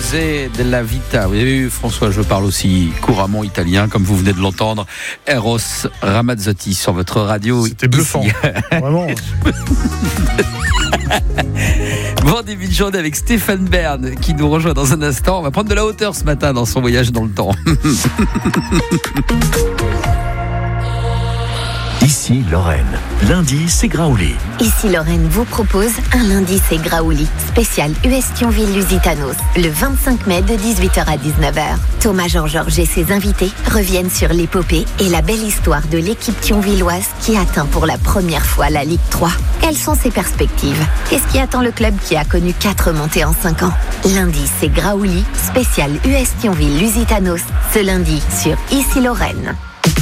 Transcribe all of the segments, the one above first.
Musée della Vita. Vous avez vu, François, je parle aussi couramment italien, comme vous venez de l'entendre. Eros Ramazzotti sur votre radio. C'était bluffant, vraiment. Bon début de journée avec Stéphane Bern qui nous rejoint dans un instant. On va prendre de la hauteur ce matin dans son voyage dans le temps. Ici Lorraine. Lundi, c'est Graouli. Ici Lorraine vous propose un lundi c'est Graouli, spécial US Thionville-Lusitanos, le 25 mai de 18h à 19h. Thomas Jean-Georges et ses invités reviennent sur l'épopée et la belle histoire de l'équipe thionvilloise qui atteint pour la première fois la Ligue 3. Quelles sont ses perspectives? Qu'est-ce qui attend le club qui a connu 4 montées en 5 ans? Lundi c'est Graouli, spécial US Thionville-Lusitanos, ce lundi sur Ici Lorraine.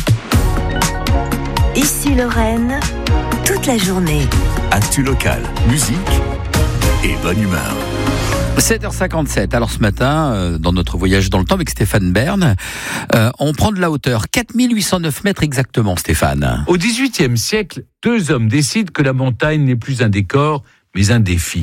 Ici Lorraine, toute la journée. Actu locale, musique et bonne humeur. 7h57. Alors ce matin, dans notre voyage dans le temps avec Stéphane Bern, on prend de la hauteur. 4809 mètres exactement, Stéphane. Au XVIIIe siècle, 2 hommes décident que la montagne n'est plus un décor, mais un défi.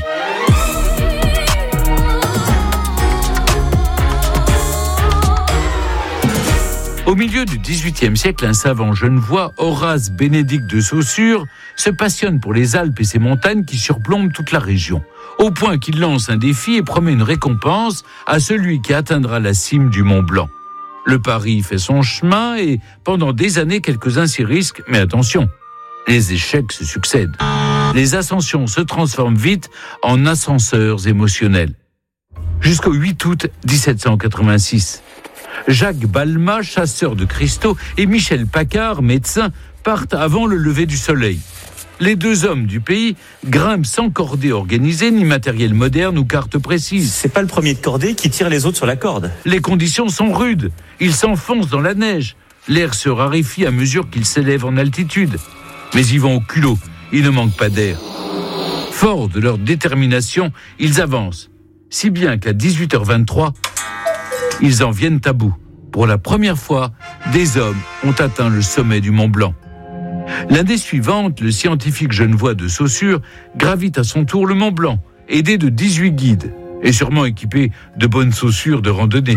Au milieu du XVIIIe siècle, un savant genevois, Horace Bénédict de Saussure, se passionne pour les Alpes et ses montagnes qui surplombent toute la région, au point qu'il lance un défi et promet une récompense à celui qui atteindra la cime du Mont Blanc. Le pari fait son chemin et, pendant des années, quelques-uns s'y risquent, mais attention, les échecs se succèdent. Les ascensions se transforment vite en ascenseurs émotionnels. Jusqu'au 8 août 1786. Jacques Balmat, chasseur de cristaux, et Michel Paccard, médecin, partent avant le lever du soleil. Les 2 hommes du pays grimpent sans cordée organisée, ni matériel moderne ou carte précise. C'est pas le premier de cordée qui tire les autres sur la corde. Les conditions sont rudes. Ils s'enfoncent dans la neige. L'air se raréfie à mesure qu'ils s'élèvent en altitude. Mais ils vont au culot. Il ne manque pas d'air. Forts de leur détermination, ils avancent. Si bien qu'à 18h23, ils en viennent à bout. Pour la première fois, des hommes ont atteint le sommet du Mont Blanc. L'année suivante, le scientifique genevois de Saussure gravit à son tour le Mont Blanc, aidé de 18 guides, et sûrement équipé de bonnes chaussures de randonnée.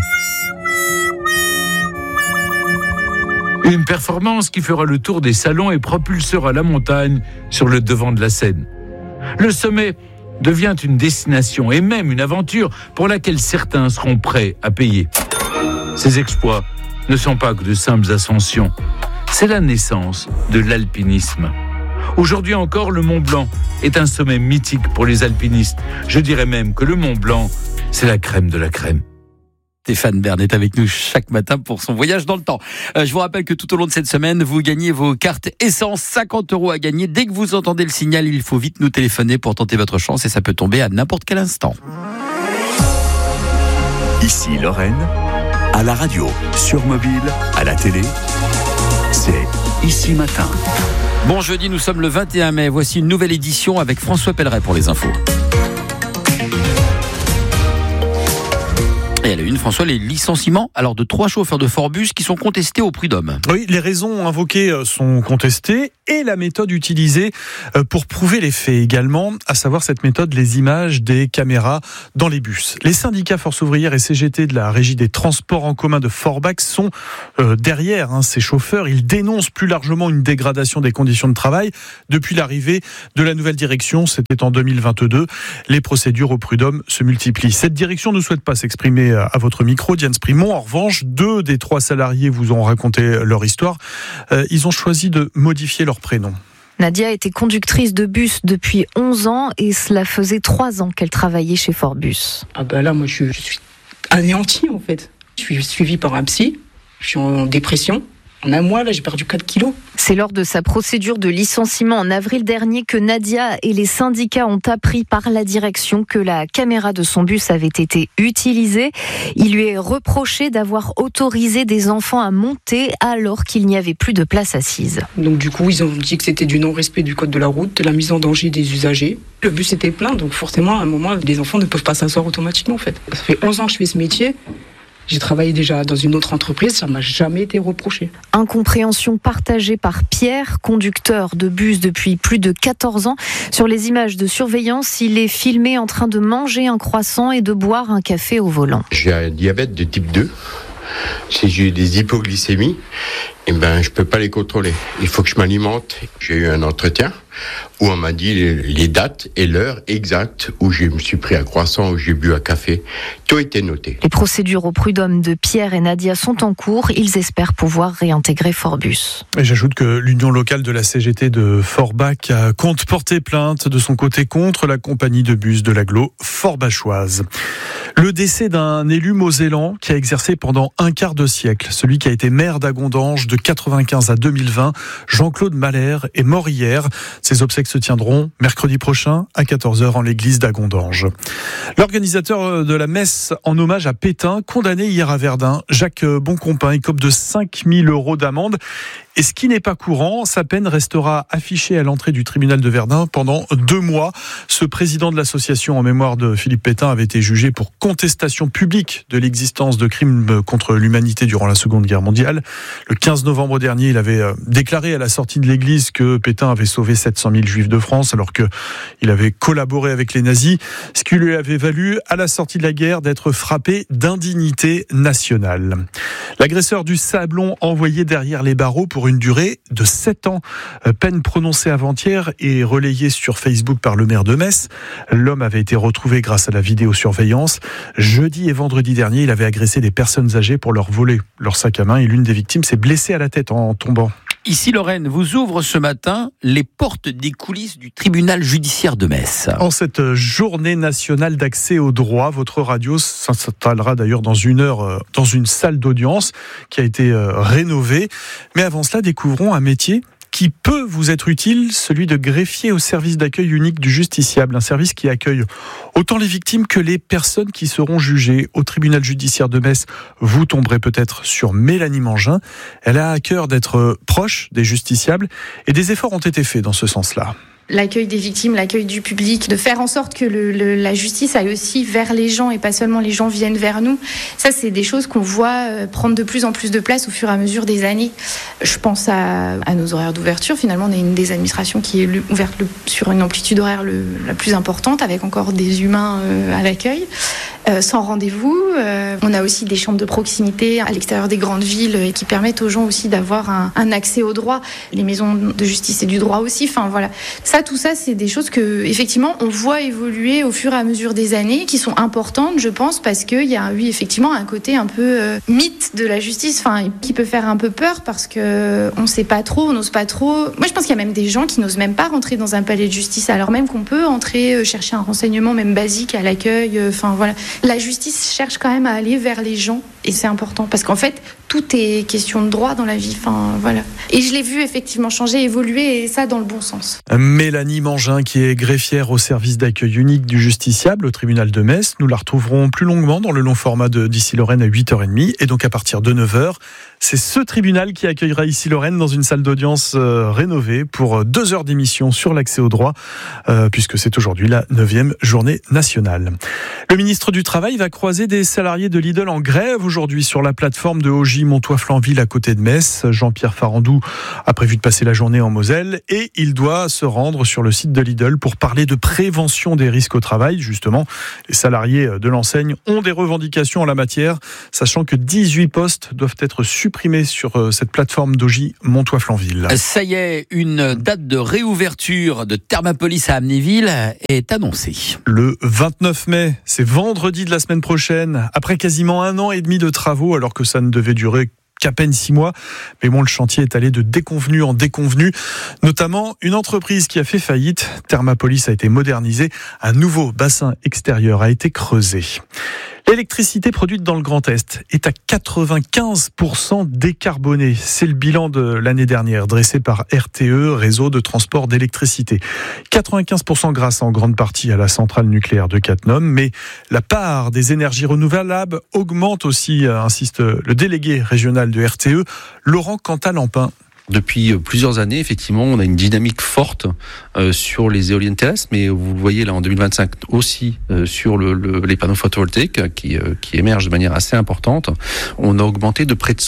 Une performance qui fera le tour des salons et propulsera la montagne sur le devant de la scène. Le sommet devient une destination et même une aventure pour laquelle certains seront prêts à payer. Ces exploits ne sont pas que de simples ascensions. C'est la naissance de l'alpinisme. Aujourd'hui encore, le Mont Blanc est un sommet mythique pour les alpinistes. Je dirais même que le Mont Blanc, c'est la crème de la crème. Stéphane Bern est avec nous chaque matin pour son voyage dans le temps. Je vous rappelle que tout au long de cette semaine, vous gagnez vos cartes essence, 50 € à gagner. Dès que vous entendez le signal, il faut vite nous téléphoner pour tenter votre chance et ça peut tomber à n'importe quel instant. Ici Lorraine, à la radio, sur mobile, à la télé, c'est Ici Matin. Bon jeudi, nous sommes le 21 mai. Voici une nouvelle édition avec François Pelleret pour les infos. Et à la une, François, les licenciements de 3 chauffeurs de Forbus qui sont contestés au prud'homme. Oui, les raisons invoquées sont contestées et la méthode utilisée pour prouver les faits également, à savoir cette méthode, les images des caméras dans les bus. Les syndicats Force ouvrière et CGT de la Régie des transports en commun de Forbach sont derrière ces chauffeurs. Ils dénoncent plus largement une dégradation des conditions de travail depuis l'arrivée de la nouvelle direction. C'était en 2022. Les procédures au prud'homme se multiplient. Cette direction ne souhaite pas s'exprimer à votre micro, Diane Sprimont. En revanche, 2 des 3 salariés vous ont raconté leur histoire. Ils ont choisi de modifier leur prénom. Nadia était conductrice de bus depuis 11 ans et cela faisait 3 ans qu'elle travaillait chez Forbus. Là, moi, je suis anéantie, en fait. Je suis suivie par un psy, je suis en dépression. En un mois, là, j'ai perdu 4 kilos. C'est lors de sa procédure de licenciement en avril dernier que Nadia et les syndicats ont appris par la direction que la caméra de son bus avait été utilisée. Il lui est reproché d'avoir autorisé des enfants à monter alors qu'il n'y avait plus de place assise. Donc du coup, ils ont dit que c'était du non-respect du code de la route, de la mise en danger des usagers. Le bus était plein, donc forcément, à un moment, les enfants ne peuvent pas s'asseoir automatiquement, en fait. Ça fait 11 ans que je fais ce métier. J'ai travaillé déjà dans une autre entreprise, ça m'a jamais été reproché. Incompréhension partagée par Pierre, conducteur de bus depuis plus de 14 ans. Sur les images de surveillance, il est filmé en train de manger un croissant et de boire un café au volant. J'ai un diabète de type 2. Si j'ai des hypoglycémies, je peux pas les contrôler. Il faut que je m'alimente. J'ai eu un entretien où on m'a dit les dates et l'heure exacte où je me suis pris un croissant, où j'ai bu un café. Tout était noté. Les procédures au prud'homme de Pierre et Nadia sont en cours. Ils espèrent pouvoir réintégrer Forbus. Et j'ajoute que l'union locale de la CGT de Forbach compte porter plainte de son côté contre la compagnie de bus de l'agglo forbachoise. Le décès d'un élu mosellan qui a exercé pendant un quart de siècle, celui qui a été maire d'Agondange de 95 à 2020, Jean-Claude Mahler, est mort hier. Ses obsèques se tiendront mercredi prochain à 14h en l'église d'Agondange. L'organisateur de la messe en hommage à Pétain, condamné hier à Verdun, Jacques Boncompin, écope de 5 000 € d'amende. Et ce qui n'est pas courant, sa peine restera affichée à l'entrée du tribunal de Verdun pendant 2 mois. Ce président de l'association en mémoire de Philippe Pétain avait été jugé pour contestation publique de l'existence de crimes contre l'humanité durant la Seconde Guerre mondiale. Le 15 novembre dernier, il avait déclaré à la sortie de l'église que Pétain avait sauvé 700 000 juifs de France alors qu'il avait collaboré avec les nazis, ce qui lui avait valu à la sortie de la guerre d'être frappé d'indignité nationale. L'agresseur du Sablon envoyé derrière les barreaux pour une durée de 7 ans. Peine prononcée avant-hier et relayée sur Facebook par le maire de Metz. L'homme avait été retrouvé grâce à la vidéosurveillance. Jeudi et vendredi dernier, il avait agressé des personnes âgées pour leur voler leur sac à main et l'une des victimes s'est blessée à la tête en tombant. Ici, Lorraine vous ouvre ce matin les portes des coulisses du tribunal judiciaire de Metz. En cette journée nationale d'accès au droit, votre radio s'installera d'ailleurs dans 1 heure dans une salle d'audience qui a été rénovée. Mais avant cela, découvrons un métier qui peut vous être utile, celui de greffier au service d'accueil unique du justiciable, un service qui accueille autant les victimes que les personnes qui seront jugées. Au tribunal judiciaire de Metz, vous tomberez peut-être sur Mélanie Mangin. Elle a à cœur d'être proche des justiciables et des efforts ont été faits dans ce sens-là. L'accueil des victimes, l'accueil du public, de faire en sorte que la justice aille aussi vers les gens et pas seulement les gens viennent vers nous. Ça, c'est des choses qu'on voit prendre de plus en plus de place au fur et à mesure des années. Je pense à nos horaires d'ouverture. Finalement, on est une des administrations qui est ouverte sur une amplitude horaire la plus importante, avec encore des humains à l'accueil. Sans rendez-vous. On a aussi des chambres de proximité à l'extérieur des grandes villes qui permettent aux gens aussi d'avoir un accès au droit. Les maisons de justice et du droit aussi. Enfin voilà. Tout ça, c'est des choses que, effectivement, on voit évoluer au fur et à mesure des années, qui sont importantes, je pense, parce qu'il y a, oui, effectivement, un côté un peu mythe de la justice, qui peut faire un peu peur parce que on sait pas trop, on n'ose pas trop. Moi, je pense qu'il y a même des gens qui n'osent même pas rentrer dans un palais de justice, alors même qu'on peut entrer, chercher un renseignement même basique à l'accueil. Voilà. La justice cherche quand même à aller vers les gens et c'est important parce qu'en fait tout est question de droit dans la vie. Voilà. Et je l'ai vu effectivement changer, évoluer et ça dans le bon sens. Mélanie Mangin qui est greffière au service d'accueil unique du justiciable au tribunal de Metz. Nous la retrouverons plus longuement dans le long format de d'Ici Lorraine à 8h30 et donc à partir de 9h. C'est ce tribunal qui accueillera Ici Lorraine dans une salle d'audience rénovée pour 2 heures d'émission sur l'accès au droit puisque c'est aujourd'hui la 9e journée nationale. Le ministre du Travail va croiser des salariés de Lidl en grève aujourd'hui sur la plateforme de Augy-Montois-Flanville à côté de Metz. Jean-Pierre Farandou a prévu de passer la journée en Moselle et il doit se rendre sur le site de Lidl pour parler de prévention des risques au travail. Justement, les salariés de l'enseigne ont des revendications en la matière, sachant que 18 postes doivent être supprimés sur cette plateforme d'Augy-Montois-Flanville. Ça y est, une date de réouverture de Thermapolis à Amnéville est annoncée. Le 29 mai, c'est vendredi de la semaine prochaine, après quasiment 1 an et demi de travaux, alors que ça ne devait durer qu'à peine 6 mois. Mais bon, le chantier est allé de déconvenu en déconvenu, notamment une entreprise qui a fait faillite. Thermapolis a été modernisé, un nouveau bassin extérieur a été creusé. L'électricité produite dans le Grand Est est à 95% décarbonée. C'est le bilan de l'année dernière dressé par RTE, Réseau de transport d'électricité. 95% grâce en grande partie à la centrale nucléaire de Cattenom, mais la part des énergies renouvelables augmente aussi, insiste le délégué régional de RTE, Laurent Cantal-Lampin. Depuis plusieurs années, effectivement, on a une dynamique forte sur les éoliennes terrestres, mais vous le voyez là en 2025 aussi sur les panneaux photovoltaïques qui émergent de manière assez importante. On a augmenté de près de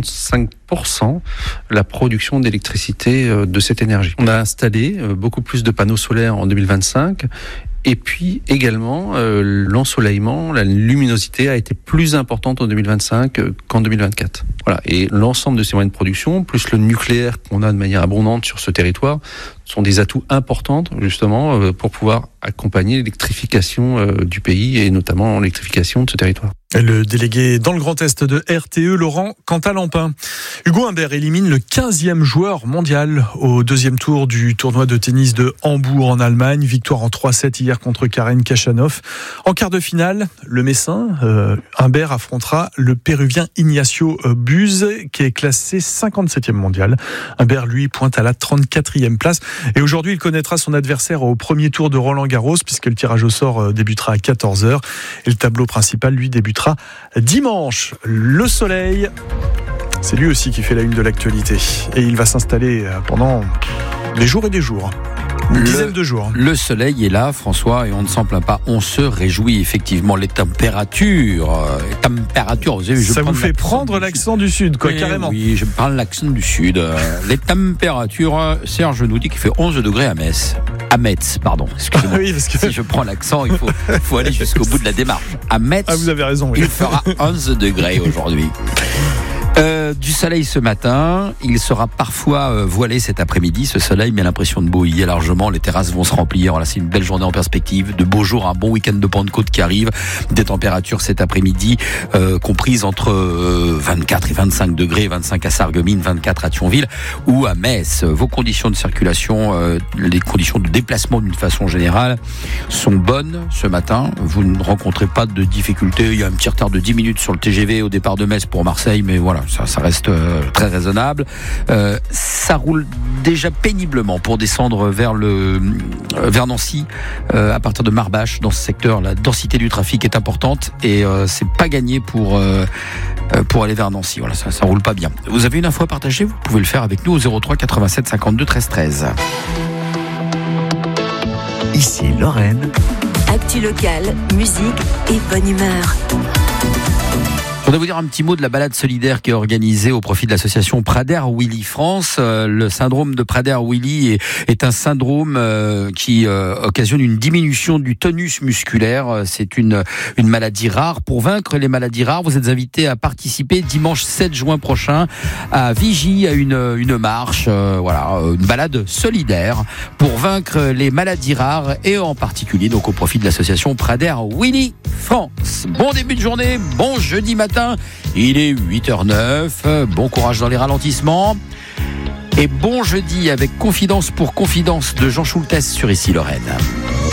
65% la production d'électricité de cette énergie. On a installé beaucoup plus de panneaux solaires en 2025. Et puis également, l'ensoleillement, la luminosité a été plus importante en 2025 qu'en 2024. Voilà. Et l'ensemble de ces moyens de production, plus le nucléaire qu'on a de manière abondante sur ce territoire, sont des atouts importants justement pour pouvoir accompagner l'électrification du pays et notamment l'électrification de ce territoire. Le délégué dans le Grand Est de RTE, Laurent Cantal-Lampin. Hugo Humbert élimine le 15e joueur mondial au deuxième tour du tournoi de tennis de Hambourg en Allemagne. Victoire en 3-7 hier contre Karen Khachanov. En quart de finale, le Messin, Humbert, affrontera le Péruvien Ignacio Buz, qui est classé 57e mondial. Humbert, lui, pointe à la 34e place. Et aujourd'hui, il connaîtra son adversaire au premier tour de Roland-Garros, puisque le tirage au sort débutera à 14h. Et le tableau principal, lui, débutera dimanche. Le soleil, c'est lui aussi qui fait la une de l'actualité. Et il va s'installer pendant des jours et des jours. Une dizaine de jours. Le soleil est là, François, et on ne s'en plaint pas. On se réjouit effectivement. Les températures, vous avez vu, ça vous fait prendre l'accent du sud, quoi, carrément. Oui, je parle l'accent du sud. Les températures, Serge nous dit qu'il fait 11 degrés à Metz. À Metz, pardon. Excusez-moi. Oui, parce que si je prends l'accent, il faut aller jusqu'au bout de la démarche. À Metz, vous avez raison, oui. Il fera 11 degrés aujourd'hui. Du soleil ce matin, il sera parfois voilé cet après-midi. Ce soleil met l'impression de bouillir largement. Les terrasses vont se remplir. Voilà, c'est une belle journée en perspective. De beaux jours, un bon week-end de Pentecôte qui arrive. Des températures cet après-midi comprises entre 24 et 25 degrés, 25 à Sarreguemines, 24 à Thionville ou à Metz. Vos conditions de circulation, les conditions de déplacement d'une façon générale sont bonnes ce matin. Vous ne rencontrez pas de difficultés. Il y a un petit retard de 10 minutes sur le TGV au départ de Metz pour Marseille, mais voilà, ça reste très raisonnable. Ça roule déjà péniblement pour descendre vers Nancy, à partir de Marbache. Dans ce secteur, la densité du trafic est importante et c'est pas gagné pour aller vers Nancy. Voilà, ça roule pas bien. Vous avez une info à partager, vous pouvez le faire avec nous au 03 87 52 13 13. Ici Lorraine. Actu locale, musique et bonne humeur. Je voudrais vous dire un petit mot de la balade solidaire qui est organisée au profit de l'association Prader-Willi France. Le syndrome de Prader-Willi est un syndrome qui occasionne une diminution du tonus musculaire. C'est une maladie rare. Pour vaincre les maladies rares, vous êtes invité à participer dimanche 7 juin prochain à Vigy, à une marche, une balade solidaire pour vaincre les maladies rares et en particulier donc au profit de l'association Prader-Willi France. Bon début de journée, bon jeudi matin. Il est 8h09, bon courage dans les ralentissements et bon jeudi avec Confidence pour Confidence de Jean Schultes sur Ici Lorraine.